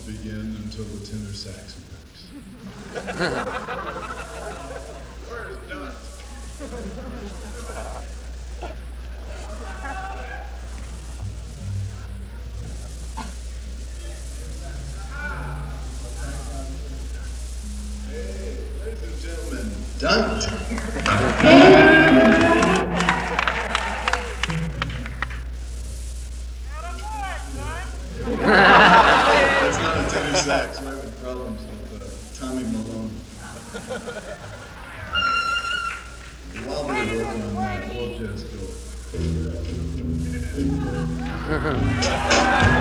begin until the tenor sax works. Where's Dot? Hey, ladies and gentlemen, Dot. That's not a tenor sax. We're having problems with Tommy Malone. While we're working on that, we'll just go.